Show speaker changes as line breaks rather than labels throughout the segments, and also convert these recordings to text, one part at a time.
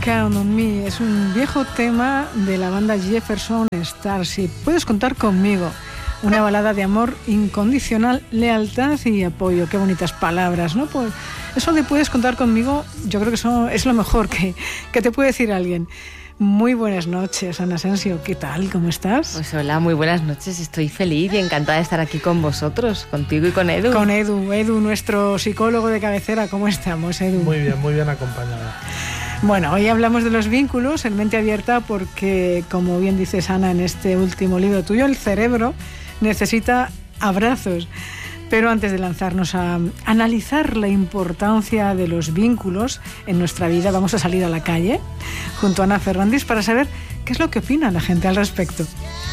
Count on Me es un viejo tema de la banda Jefferson Starship. Puedes contar conmigo. Una balada de amor incondicional, lealtad y apoyo. Qué bonitas palabras, ¿no? Pues eso de puedes contar conmigo, yo creo que eso es lo mejor que te puede decir alguien. Muy buenas noches, Ana Asensio. ¿Qué tal? ¿Cómo estás?
Pues hola, muy buenas noches. Estoy feliz y encantada de estar aquí con vosotros, contigo y con Edu.
Con Edu, nuestro psicólogo de cabecera. ¿Cómo estamos, Edu?
Muy bien acompañada.
Bueno, hoy hablamos de los vínculos en Mente Abierta porque, como bien dices, Ana, en este último libro tuyo, el cerebro necesita abrazos. Pero antes de lanzarnos a analizar la importancia de los vínculos en nuestra vida, vamos a salir a la calle junto a Ana Fernández para saber qué es lo que opina la gente al respecto.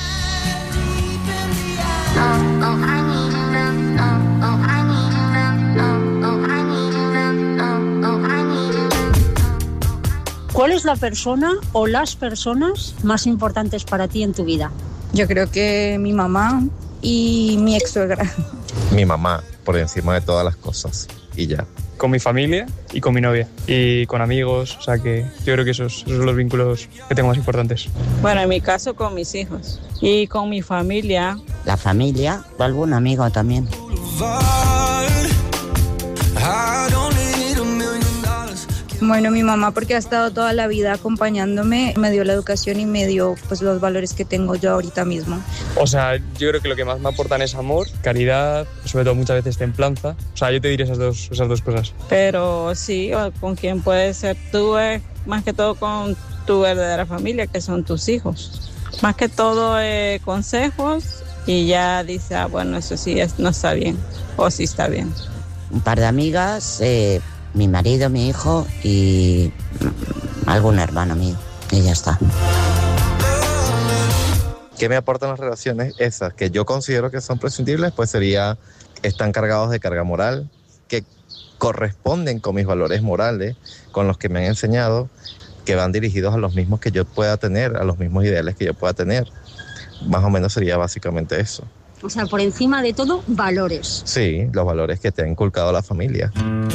¿Cuál es la persona o las personas más importantes para ti en tu vida?
Yo creo que mi mamá y mi ex suegra.
Mi mamá, por encima de todas las cosas, y ya.
Con mi familia y con mi novia, y con amigos, o sea que yo creo que esos son los vínculos que tengo más importantes.
Bueno, en mi caso con mis hijos y con mi familia.
La familia o algún amigo también.
Bueno, mi mamá porque ha estado toda la vida acompañándome, me dio la educación y me dio pues los valores que tengo yo ahorita mismo.
O sea, yo creo que lo que más me aportan es amor, caridad, sobre todo muchas veces templanza. O sea, yo te diría esas dos cosas.
Pero sí, con quien puedes ser tú es más que todo con tu verdadera familia, que son tus hijos. Más que todo consejos y ya dice, bueno, eso sí no está bien o sí está bien.
Un par de amigas, mi marido, mi hijo y algún hermano mío, y ya está.
¿Qué me aportan las relaciones? Esas que yo considero que son prescindibles, pues están cargados de carga moral, que corresponden con mis valores morales, con los que me han enseñado, que van dirigidos a los mismos que yo pueda tener, a los mismos ideales que yo pueda tener. Más o menos sería básicamente eso.
O sea, por encima de todo, valores.
Sí, los valores que te ha inculcado la familia.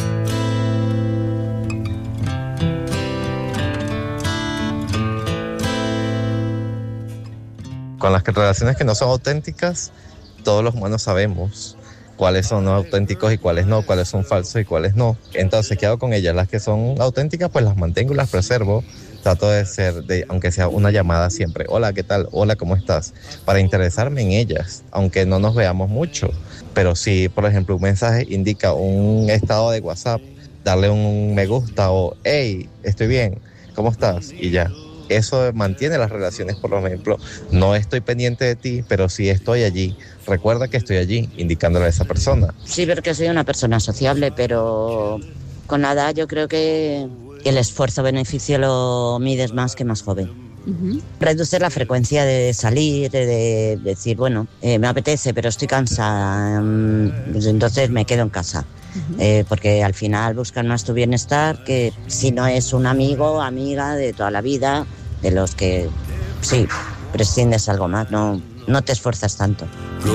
Con las relaciones que no son auténticas, todos los humanos sabemos cuáles son auténticos y cuáles no, cuáles son falsos y cuáles no. Entonces, ¿qué hago con ellas? Las que son auténticas, pues las mantengo y las preservo. Trato de ser, aunque sea una llamada siempre, hola, ¿qué tal? Hola, ¿cómo estás? Para interesarme en ellas, aunque no nos veamos mucho. Pero si, por ejemplo, un mensaje indica un estado de WhatsApp, darle un me gusta o, hey, estoy bien, ¿cómo estás? Y ya. Eso mantiene las relaciones, por ejemplo, no estoy pendiente de ti, pero sí estoy allí. Recuerda que estoy allí, indicándole a esa persona.
Sí, porque soy una persona sociable, pero con la edad yo creo que el esfuerzo-beneficio lo mides más que más joven. Uh-huh. Reducir la frecuencia de salir, de decir, bueno, me apetece, pero estoy cansada, pues entonces me quedo en casa. Porque al final buscan más tu bienestar que si no es un amigo, amiga de toda la vida, de los que sí, prescindes algo más, no te esfuerzas tanto.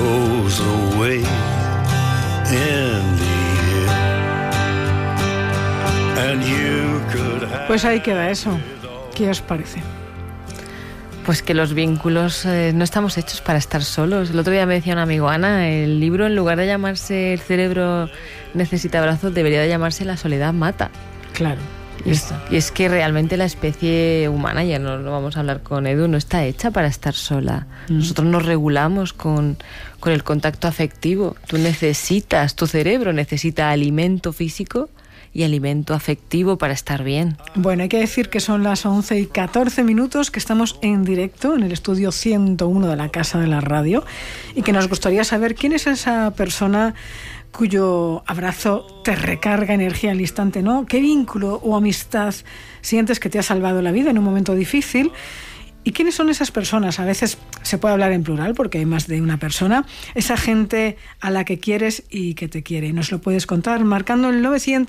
Pues ahí queda eso. ¿Qué os parece?
Pues que los vínculos no estamos hechos para estar solos. El otro día me decía un amigo, Ana, el libro en lugar de llamarse El cerebro necesita abrazos, debería de llamarse La soledad mata.
Claro.
Y es que realmente la especie humana, ya no lo vamos a hablar con Edu, no está hecha para estar sola. Nosotros nos regulamos con el contacto afectivo. Tu cerebro necesita alimento físico y alimento afectivo para estar bien.
Bueno, hay que decir que son las 11:14, que estamos en directo en el estudio 101 de la Casa de la Radio y que nos gustaría saber quién es esa persona cuyo abrazo te recarga energía al instante, ¿no? ¿Qué vínculo o amistad sientes que te ha salvado la vida en un momento difícil? ¿Y quiénes son esas personas? A veces se puede hablar en plural porque hay más de una persona. Esa gente a la que quieres y que te quiere. Nos lo puedes contar marcando el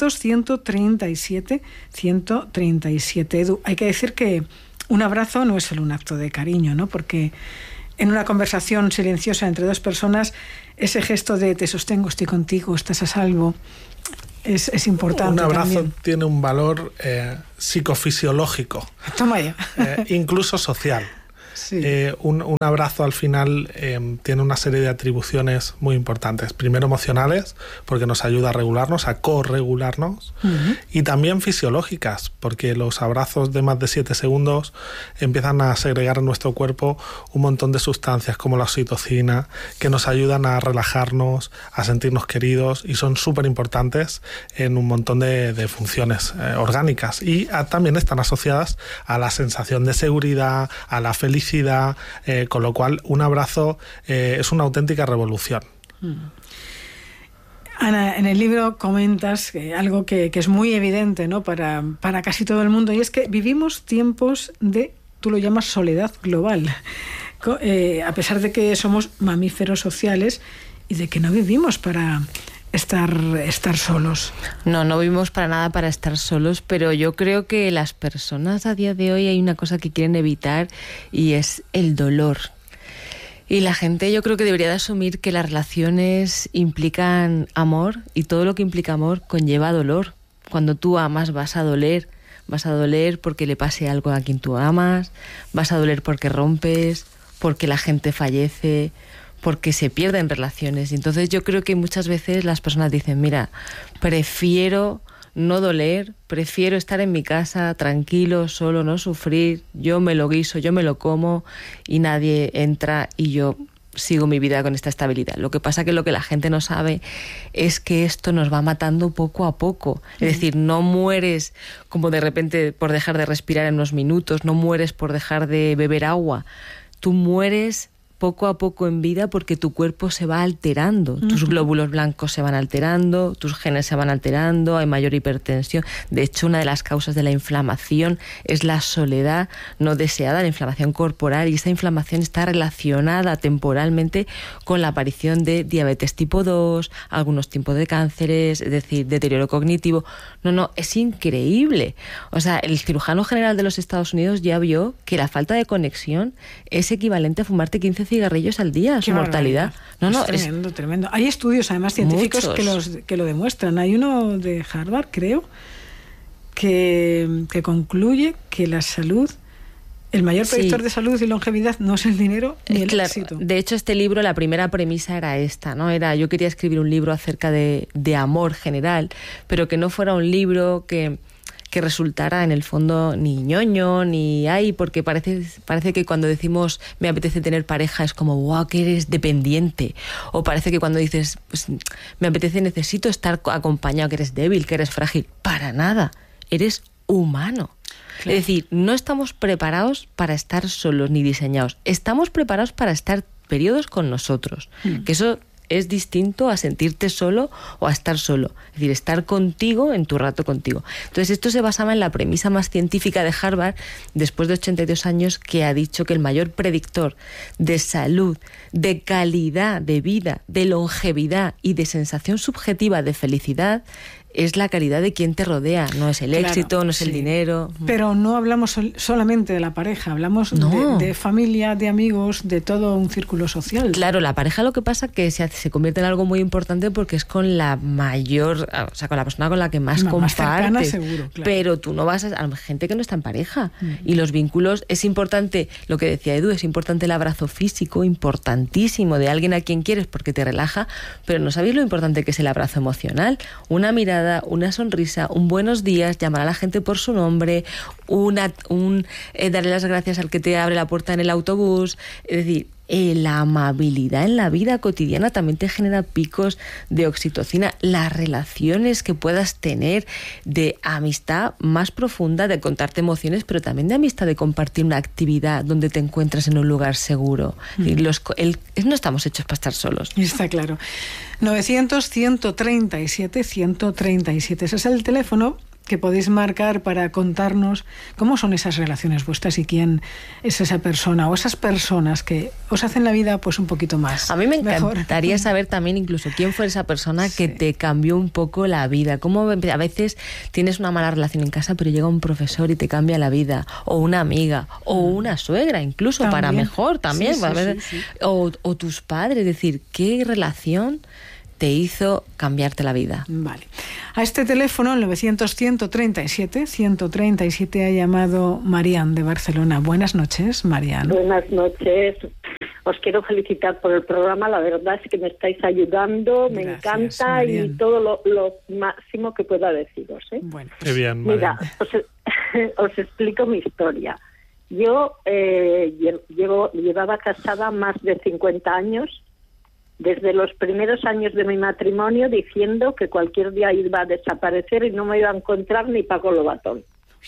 900-137-137. Edu, hay que decir que un abrazo no es solo un acto de cariño, ¿no? Porque en una conversación silenciosa entre dos personas, ese gesto de te sostengo, estoy contigo, estás a salvo, es importante.
Un abrazo
también
tiene un valor psicofisiológico.
Toma ya.
Incluso social.
Sí.
Un abrazo al final tiene una serie de atribuciones muy importantes. Primero emocionales, porque nos ayuda a regularnos, a corregularnos, y también fisiológicas, porque los abrazos de más de 7 segundos empiezan a segregar en nuestro cuerpo un montón de sustancias como la oxitocina, que nos ayudan a relajarnos, a sentirnos queridos, y son súper importantes en un montón de funciones orgánicas, y también están asociadas a la sensación de seguridad, a la felicidad, con lo cual un abrazo es una auténtica revolución.
Ana, en el libro comentas algo que es muy evidente, ¿no?, para casi todo el mundo, y es que vivimos tiempos de, tú lo llamas, soledad global, a pesar de que somos mamíferos sociales y de que no vivimos para estar solos.
No vivimos para nada para estar solos, pero yo creo que las personas a día de hoy hay una cosa que quieren evitar, y es el dolor. Y la gente, yo creo que debería de asumir que las relaciones implican amor, y todo lo que implica amor conlleva dolor. Cuando tú amas vas a doler porque le pase algo a quien tú amas, vas a doler porque rompes, porque la gente fallece, porque se pierden relaciones. Y entonces yo creo que muchas veces las personas dicen, mira, prefiero no doler, prefiero estar en mi casa tranquilo, solo, no sufrir, yo me lo guiso, yo me lo como y nadie entra y yo sigo mi vida con esta estabilidad. Lo que pasa que lo que la gente no sabe es que esto nos va matando poco a poco. Es decir, no mueres como de repente por dejar de respirar en unos minutos, no mueres por dejar de beber agua. Tú mueres poco a poco en vida porque tu cuerpo se va alterando, tus glóbulos blancos se van alterando, tus genes se van alterando, hay mayor hipertensión. De hecho, una de las causas de la inflamación es la soledad no deseada, la inflamación corporal, y esta inflamación está relacionada temporalmente con la aparición de diabetes tipo 2, algunos tipos de cánceres, es decir, deterioro cognitivo. No, es increíble. O sea, el cirujano general de los Estados Unidos ya vio que la falta de conexión es equivalente a fumarte 15 cigarrillos al día, su mortalidad.
Es tremendo. Hay estudios además científicos que lo demuestran. Hay uno de Harvard, creo, que concluye que la salud, el mayor predictor de salud y longevidad no es el dinero ni el éxito.
De hecho, este libro, la primera premisa era esta, ¿no? Yo quería escribir un libro acerca de amor general, pero que no fuera un libro que resultara en el fondo ni ñoño, ni porque parece que cuando decimos me apetece tener pareja es como wow, que eres dependiente, o parece que cuando dices pues, me apetece, necesito estar acompañado, que eres débil, que eres frágil. Para nada, eres humano. Claro. Es decir, no estamos preparados para estar solos ni diseñados, estamos preparados para estar periodos con nosotros, que eso es distinto a sentirte solo o a estar solo. Es decir, estar contigo en tu rato contigo. Entonces, esto se basaba en la premisa más científica de Harvard, después de 82 años, que ha dicho que el mayor predictor de salud, de calidad de vida, de longevidad y de sensación subjetiva de felicidad es la calidad de quien te rodea, no es el éxito, no es el dinero.
Pero no hablamos solamente de la pareja, hablamos de familia, de amigos, de todo un círculo social.
Claro, la pareja lo que pasa es que se convierte en algo muy importante porque es con la mayor, o sea, con la persona con la que más compartes. Más cercana, seguro, claro. Pero tú no vas a gente que no está en pareja. Y los vínculos, es importante, lo que decía Edu, es importante el abrazo físico, importantísimo, de alguien a quien quieres porque te relaja, pero no sabéis lo importante que es el abrazo emocional. Una mirada, una sonrisa, un buenos días, llamar a la gente por su nombre, darle las gracias al que te abre la puerta en el autobús. Es decir, la amabilidad en la vida cotidiana también te genera picos de oxitocina. Las relaciones que puedas tener de amistad más profunda, de contarte emociones, pero también de amistad, de compartir una actividad donde te encuentras en un lugar seguro. No estamos hechos para estar solos.
Está claro. 900-137-137. Ese es el teléfono que podéis marcar para contarnos cómo son esas relaciones vuestras y quién es esa persona o esas personas que os hacen la vida pues un poquito más.
A mí me encantaría saber también incluso quién fue esa persona que te cambió un poco la vida. Cómo a veces tienes una mala relación en casa, pero llega un profesor y te cambia la vida, o una amiga, o una suegra, incluso también, para mejor también. O tus padres, es decir, qué relación te hizo cambiarte la vida.
Vale. A este teléfono, el 900-137-137, ha llamado Marian de Barcelona. Buenas noches, Marian.
Buenas noches. Os quiero felicitar por el programa. La verdad es que me estáis ayudando. Me encanta, Marian. Y todo lo máximo que pueda deciros.
Bueno,
qué bien, Marian.
Mira, os explico mi historia. Yo llevaba casada más de 50 años. Desde los primeros años de mi matrimonio, diciendo que cualquier día iba a desaparecer y no me iba a encontrar ni Paco Lobatón.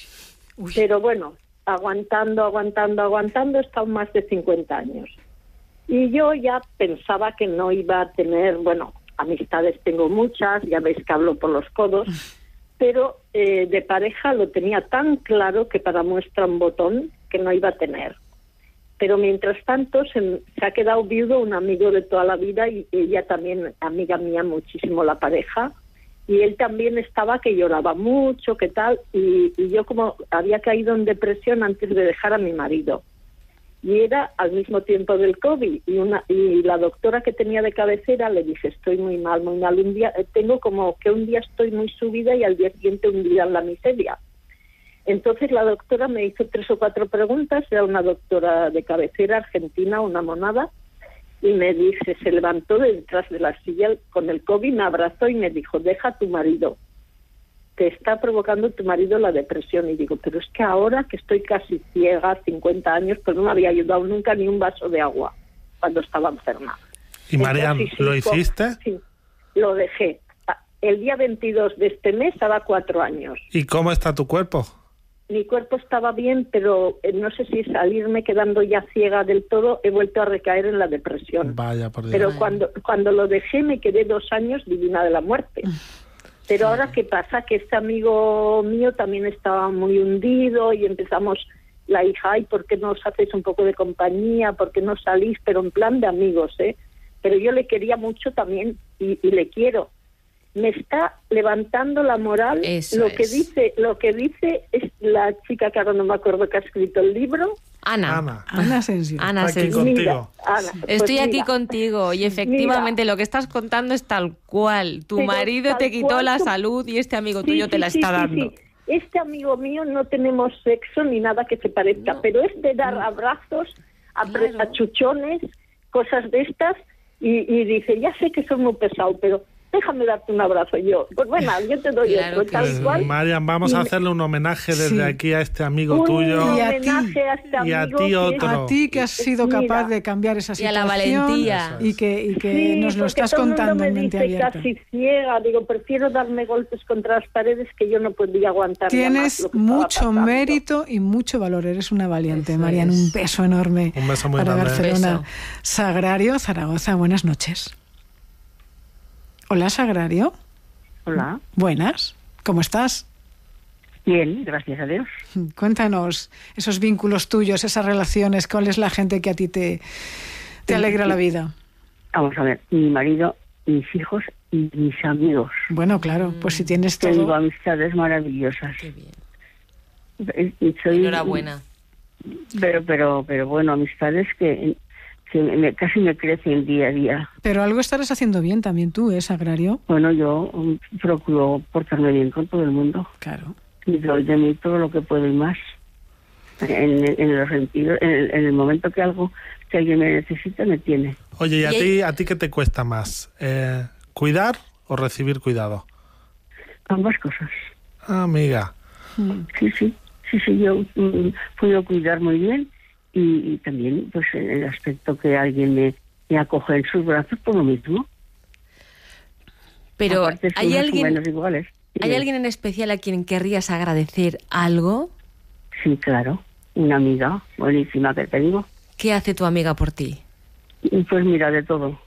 Pero bueno, aguantando, he estado más de 50 años. Y yo ya pensaba que no iba a tener, amistades tengo muchas, ya veis que hablo por los codos, pero de pareja lo tenía tan claro que para muestra un botón que no iba a tener. Pero mientras tanto se ha quedado viudo un amigo de toda la vida y ella también, amiga mía muchísimo la pareja, y él también estaba que lloraba mucho, que tal, y yo como había caído en depresión antes de dejar a mi marido. Y era al mismo tiempo del COVID, y la doctora que tenía de cabecera le dije, estoy muy mal, un día, tengo como que un día estoy muy subida y al día siguiente hundida en la miseria. Entonces la doctora me hizo 3 o 4 preguntas, era una doctora de cabecera argentina, una monada, y me dice, se levantó detrás de la silla con el COVID, me abrazó y me dijo, deja a tu marido, te está provocando tu marido la depresión. Y digo, pero es que ahora que estoy casi ciega, 50 años, pues no me había ayudado nunca ni un vaso de agua cuando estaba enferma.
¿Y Marian, lo hiciste?
Sí, lo dejé. El día 22 de este mes hará 4 años.
¿Y cómo está tu cuerpo?
Mi cuerpo estaba bien, pero no sé si salirme quedando ya ciega del todo, he vuelto a recaer en la depresión.
Vaya, por Dios.
Pero cuando lo dejé me quedé 2 años divina de la muerte. Pero ahora, ¿qué pasa? Que este amigo mío también estaba muy hundido y empezamos la hija, ay, ¿por qué no os hacéis un poco de compañía? ¿Por qué no salís? Pero en plan de amigos, ¿eh? Pero yo le quería mucho también y le quiero. Me está levantando la moral. Lo que dice es la chica que ahora no me acuerdo que ha escrito el libro.
Ana
Asensio.
Ana
Asensio.
Mira, Ana,
estoy
pues
aquí contigo y efectivamente lo que estás contando es tal cual. Tu marido te quitó la salud y este amigo tuyo te la está dando.
Sí. Este amigo mío no tenemos sexo ni nada que se parezca, pero es de dar abrazos, achuchones, cosas de estas, y dice, ya sé que soy muy pesado, pero déjame darte un abrazo. Yo, pues bueno, yo te doy otro, tal cual.
Marian, vamos a hacerle un homenaje desde aquí a este amigo tuyo.
Y a ti,
y a ti otro.
A ti que has sido capaz de cambiar esa situación.
Y a la valentía.
Y que nos lo estás contando en mente abierta.
Casi ciega, digo, prefiero darme golpes contra las paredes que yo no podía aguantar.
Tienes mucho mérito y mucho valor. Eres una valiente, Marian. Un beso enorme.
Un beso muy
para
grande.
Barcelona. Sagrario, Zaragoza, buenas noches. Hola, Sagrario.
Hola.
Buenas. ¿Cómo estás?
Bien, gracias a Dios.
Cuéntanos esos vínculos tuyos, esas relaciones. ¿Cuál es la gente que a ti te alegra la vida?
Vamos a ver, mi marido, mis hijos y mis amigos.
Bueno, claro, pues si tienes todo.
Tengo amistades maravillosas.
Qué bien. Enhorabuena.
Pero bueno, amistades que casi me crecen día a día.
Pero algo estarás haciendo bien también tú, Sagrario.
Bueno, yo procuro portarme bien con todo el mundo.
Claro.
Y doy de mí todo lo que puedo y más. En los sentidos, en el momento que alguien me necesita, me tiene.
Oye, ¿y a ti qué te cuesta más? ¿Cuidar o recibir cuidado?
Ambas cosas.
Ah, amiga.
Sí, yo puedo cuidar muy bien. Y también, pues, en el aspecto que alguien me acoge en sus brazos, por lo mismo.
Pero,
aparte,
¿hay alguien
en
especial a quien querrías agradecer algo?
Sí, claro. Una amiga buenísima que tengo.
¿Qué hace tu amiga por ti?
Pues mira, de todo.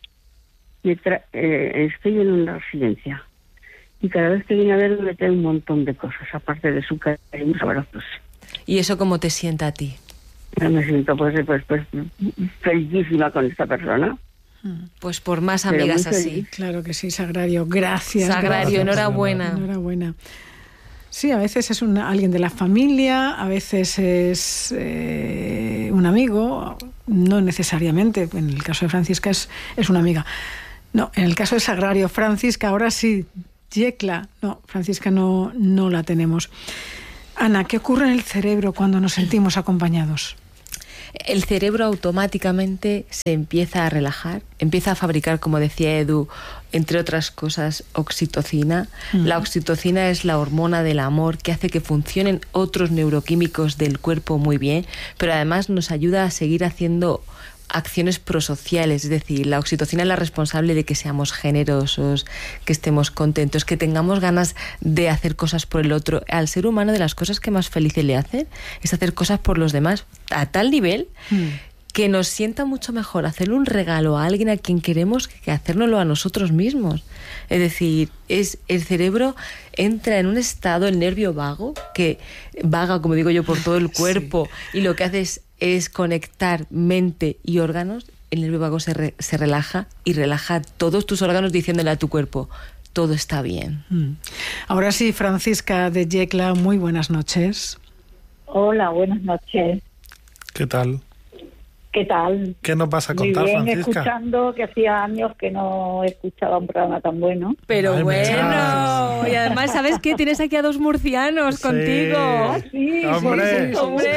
Estoy en una residencia. Y cada vez que viene a verme me trae un montón de cosas, aparte de su cariño y sus abrazos.
¿Y eso cómo te sienta a ti?
Me siento pues felicísima con esta persona.
Pues por más amigas así.
Claro que sí, Sagrario. Gracias.
Sagrario, enhorabuena.
Enhorabuena. Sí, a veces es alguien de la familia, a veces es un amigo, no necesariamente. En el caso de Francisca es una amiga. No, en el caso de Sagrario, Francisca, ahora sí. Yecla, no, Francisca no la tenemos. Ana, ¿qué ocurre en el cerebro cuando nos sentimos acompañados?
El cerebro automáticamente se empieza a relajar, empieza a fabricar, como decía Edu, entre otras cosas, oxitocina. La oxitocina es la hormona del amor que hace que funcionen otros neuroquímicos del cuerpo muy bien, pero además nos ayuda a seguir haciendo acciones prosociales, es decir, la oxitocina es la responsable de que seamos generosos, que estemos contentos, que tengamos ganas de hacer cosas por el otro. Al ser humano, de las cosas que más felices le hacen es hacer cosas por los demás, a tal nivel que nos sienta mucho mejor hacerle un regalo a alguien a quien queremos que hacérnoslo a nosotros mismos. Es decir, el cerebro entra en un estado, el nervio vago, que vaga, como digo yo, por todo el cuerpo, y lo que hace es conectar mente y órganos. El nervio vago se relaja y relaja todos tus órganos diciéndole a tu cuerpo, todo está bien.
Ahora sí, Francisca de Yecla, muy buenas noches.
Hola, buenas noches.
¿Qué tal?
¿Qué tal?
¿Qué nos vas a contar,
Muy bien,
Francisca?
escuchando, que hacía años que no escuchaba un programa tan bueno.
Pero
Ay,
bueno, y además, ¿sabes qué? Tienes aquí a dos murcianos
Sí.
contigo.
Ah, sí,
¡Hombre!
¡Hombre!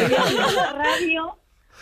La radio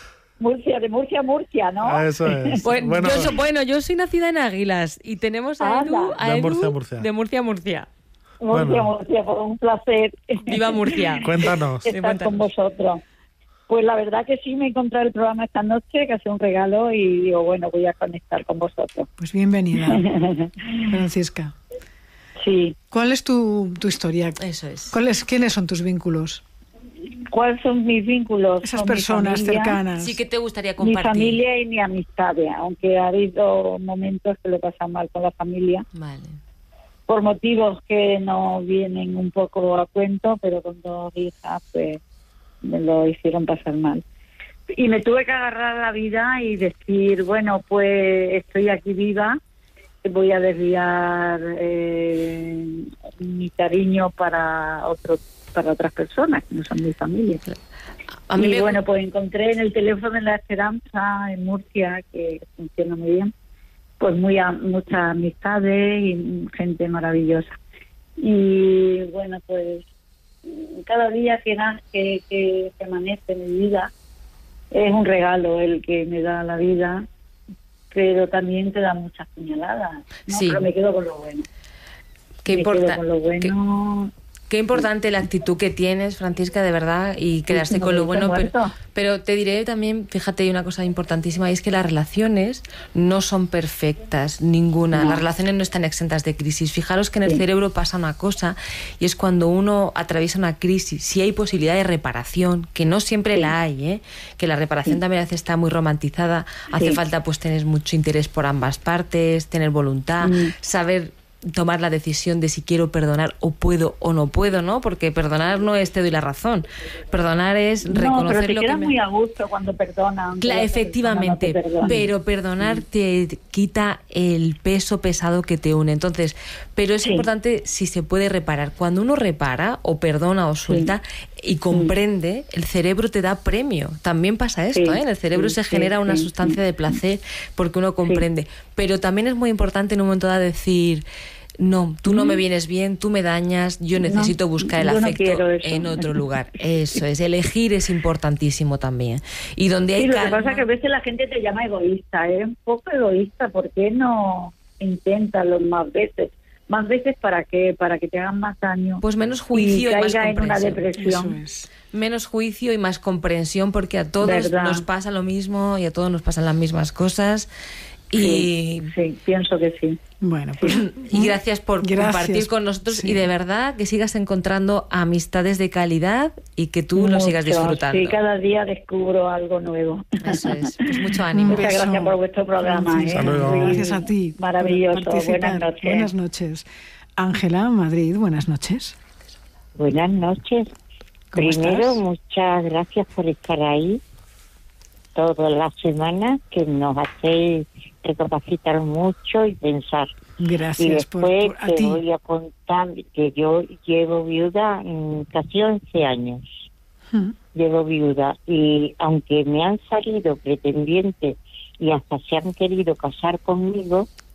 de Murcia a Murcia, ¿no?
Eso es.
Yo soy nacida en Águilas y tenemos a Edu,
De Murcia a Murcia.
de Murcia a Murcia.
Murcia, por un placer.
¡Viva Murcia!
Cuéntanos.
Estar con vosotros. Pues la verdad que sí, me he encontrado el programa esta noche, que hace un regalo, y digo, bueno, voy a conectar con vosotros.
Pues bienvenida, Francisca.
Sí.
¿Cuál es tu historia?
Eso es.
¿Quiénes son tus vínculos?
¿Cuáles son mis vínculos?
Esas
con mi
personas
familia,
cercanas.
Sí, que te gustaría
Mi
compartir.
familia y mi amistad, aunque ha habido momentos que lo pasan mal con la familia.
Vale.
Por motivos que no vienen un poco a cuento, pero con dos hijas, pues me lo hicieron pasar mal. Y me tuve que agarrar a la vida y decir, bueno, pues estoy aquí viva, voy a desviar mi cariño para otras personas que no son mi familia. Bueno, pues encontré en el teléfono de la Esperanza en Murcia, que funciona muy bien, pues muchas amistades y gente maravillosa. Y bueno, pues cada día que amanece mi vida es un regalo el que me da la vida, pero también te da muchas puñaladas, ¿no?
Sí.
Pero me quedo con lo bueno.
Qué importante la actitud que tienes, Francisca, de verdad, y quedarse con lo bueno. Pero te diré también, fíjate, hay una cosa importantísima, y es que las relaciones no son perfectas, ninguna.
No.
Las relaciones no están exentas de crisis. Fijaros que en el cerebro pasa una cosa, y es cuando uno atraviesa una crisis, si hay posibilidad de reparación, que no siempre la hay, que la reparación también a veces está muy romantizada, hace falta pues tener mucho interés por ambas partes, tener voluntad, saber tomar la decisión de si quiero perdonar o puedo o no puedo, ¿no? Porque perdonar no es te doy la razón. Perdonar es reconocer
pero te
lo
quedas
que
muy a gusto cuando perdonas.
Claro, efectivamente, pero perdonar te quita el peso pesado que te une. Entonces, pero es importante si se puede reparar. Cuando uno repara o perdona o suelta y comprende, el cerebro te da premio. También pasa esto, En el cerebro se genera una sustancia de placer porque uno comprende. Pero también es muy importante en un momento dado decir, no, tú no me vienes bien, tú me dañas, yo necesito buscar el afecto en otro lugar. Eso es, elegir es importantísimo también. Y donde hay
lo
calma,
que pasa es que a veces la gente te llama egoísta, un poco egoísta. ¿Por qué no intentas más veces? ¿Más veces para qué? Para que te hagan más daño.
Pues menos juicio y más
caiga en una
comprensión.
depresión.
Menos juicio y más comprensión, porque a todos nos pasa lo mismo y a todos nos pasan las mismas cosas. Y
sí, pienso que sí.
Bueno, pues
y gracias por compartir con nosotros y de verdad que sigas encontrando amistades de calidad y que tú lo sigas disfrutando.
Sí, cada día descubro algo nuevo.
Eso es, pues mucho ánimo.
Muchas gracias por vuestro programa.
Gracias a ti.
Maravilloso.
Buenas
noches.
Buenas noches. Ángela, Madrid, buenas noches.
Buenas noches. Primero, muchas gracias por estar ahí todas las semanas, que nos hacéis recapacitar mucho y pensar.
Gracias.
Y después
a
te
ti.
voy a contar que yo llevo viuda casi 11 años. Llevo viuda y aunque me han salido pretendientes y hasta se han querido casar conmigo,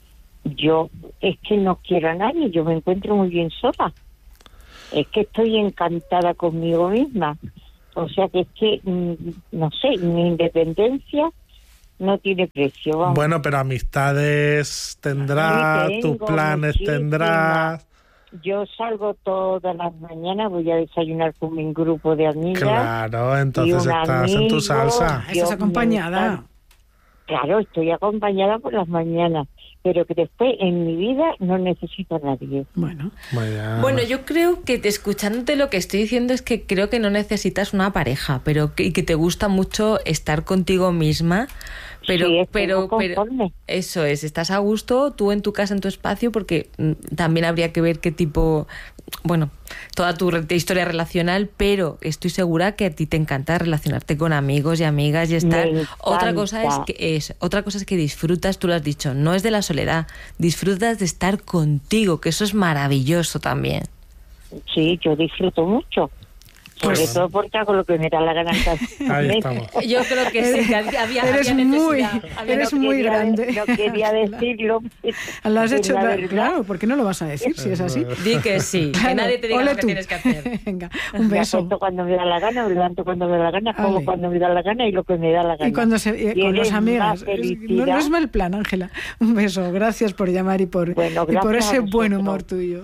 yo es que no quiero a nadie, yo me encuentro muy bien sola. Es que estoy encantada conmigo misma. O sea que es que, no sé, mi independencia no tiene precio. Vamos.
Bueno, pero amistades tendrás, tus planes tendrás.
Yo salgo todas las mañanas, voy a desayunar con mi grupo de amigas.
Claro, entonces estás en tu salsa.
Estás acompañada.
Claro, estoy acompañada por las mañanas, pero que después en mi vida no necesito a nadie.
Bueno, yo creo que escuchándote lo que estoy diciendo es que creo que no necesitas una pareja, pero que te gusta mucho estar contigo misma. Pero eso es, estás a gusto tú en tu casa, en tu espacio, porque también habría que ver qué tipo, bueno, toda tu historia relacional, pero estoy segura que a ti te encanta relacionarte con amigos y amigas y estar. Otra cosa es que disfrutas, tú lo has dicho, no es de la soledad, disfrutas de estar contigo, que eso es maravilloso también.
Sí, yo disfruto mucho. Sobre todo porque hago lo que me da la gana.
Ahí estamos.
Yo creo que sí, que había necesidad.
Eres muy grande.
No quería decirlo.
Lo has hecho, claro, ¿por qué no lo vas a decir si es así?
Di que sí, que nadie te diga lo que tienes que hacer.
Venga, un beso.
Me acuesto cuando me da la gana, me levanto cuando me da la gana, como cuando me da la gana y lo que me da la gana.
Y cuando con las amigas. No es mal plan, Ángela. Un beso, gracias por llamar y por ese buen humor tuyo.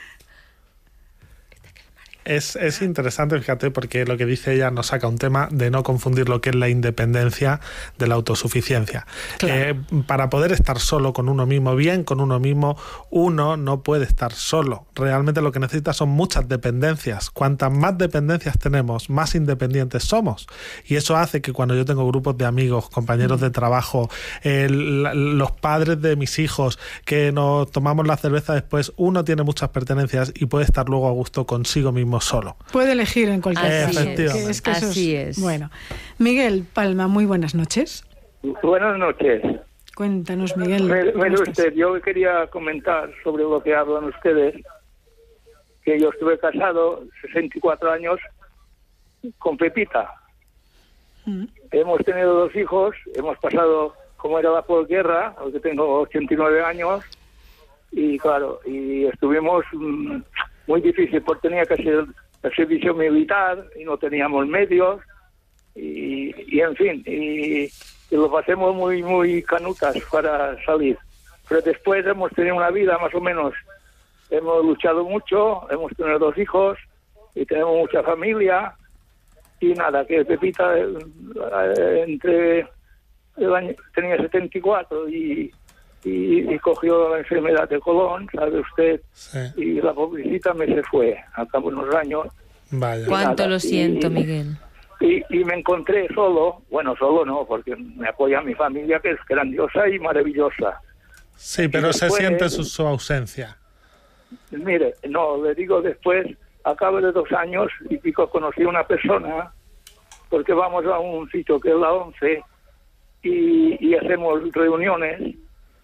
Es interesante, fíjate, porque lo que dice ella nos saca un tema de no confundir lo que es la independencia de la autosuficiencia. Claro. Para poder estar solo con uno mismo, bien con uno mismo, uno no puede estar solo. Realmente lo que necesita son muchas dependencias. Cuantas más dependencias tenemos, más independientes somos. Y eso hace que cuando yo tengo grupos de amigos, compañeros de trabajo, los padres de mis hijos, que nos tomamos la cerveza después, uno tiene muchas pertenencias y puede estar luego a gusto consigo mismo solo.
Puede elegir en cualquier caso.
Así
es.
Bueno, Miguel Palma, muy buenas noches.
Buenas noches.
Cuéntanos, Miguel.
Mire usted, yo quería comentar sobre lo que hablan ustedes, que yo estuve casado 64 años con Pepita. Hemos tenido 2 hijos, hemos pasado, como era la posguerra, porque tengo 89 años, y claro, y estuvimos muy difícil porque tenía que hacer el servicio militar y no teníamos medios y en fin, y lo pasemos muy canutas para salir. Pero después hemos tenido una vida más o menos, hemos luchado mucho, hemos tenido 2 hijos y tenemos mucha familia y nada, que Pepita entre el año, tenía 74 y cogió la enfermedad de Colón, sabe usted, y la pobrecita se fue a cabo de unos años.
Vaya.
Cuánto lo siento, Miguel.
Y me encontré solo, bueno, solo no, porque me apoya mi familia, que es grandiosa y maravillosa.
Sí, pero después, se siente su ausencia.
Mire, no, le digo después, a cabo de 2 años y pico conocí a una persona, porque vamos a un sitio que es la 11 y hacemos reuniones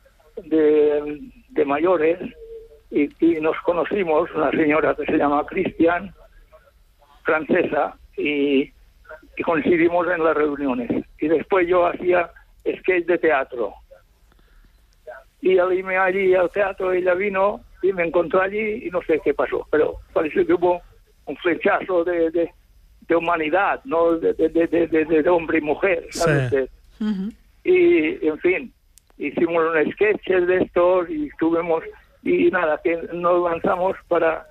de mayores y nos conocimos, una señora que se llama Cristian, francesa, y coincidimos en las reuniones. Y después yo hacía sketch de teatro. Y al irme allí al teatro, ella vino y me encontró allí y no sé qué pasó, pero parece que hubo un flechazo de humanidad, no de hombre y mujer, ¿sabe usted? Y en fin, hicimos un sketch de estos y estuvimos, y nada, que nos lanzamos para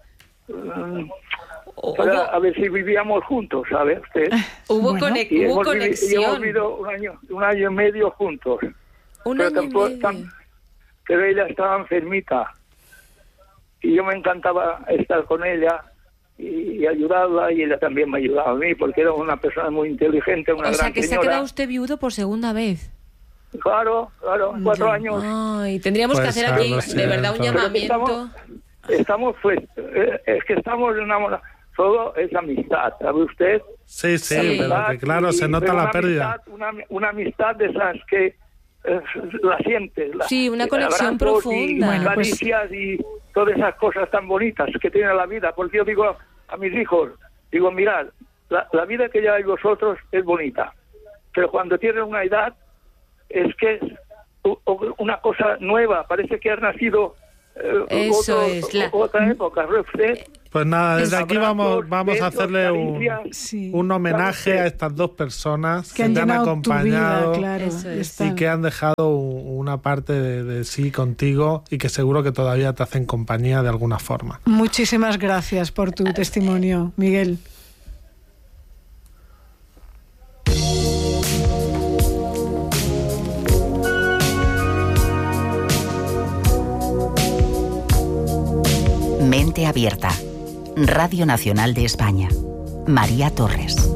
a ver si vivíamos juntos, ¿sabe usted?
Hubo conexión.
Y hemos vivido un año y medio juntos. Pero ella estaba enfermita y yo me encantaba estar con ella y ayudarla, y ella también me ayudaba a mí porque era una persona muy inteligente, una gran señora.
O sea, que se ha quedado usted viudo por segunda vez.
Claro, 4 años.
Ay, tendríamos que hacer aquí, de verdad, un llamamiento.
Estamos es que estamos enamorados. Todo es amistad, ¿sabe usted?
Sí, pero que claro, se nota la pérdida.
Una amistad de esas que la sientes.
Sí, una conexión profunda.
Y caricias y todas esas cosas tan bonitas que tiene la vida. Porque yo digo a mis hijos, digo, mirad, la vida que lleváis vosotros es bonita. Pero cuando tienen una edad, es que una cosa nueva, parece que has nacido otra época.
Pues nada, desde aquí vamos a hacerle un homenaje a estas dos personas que te han acompañado y que han dejado una parte de sí contigo y que seguro que todavía te hacen compañía de alguna forma.
Muchísimas gracias por tu testimonio, Miguel.
Mente Abierta. Radio Nacional de España. María Torres.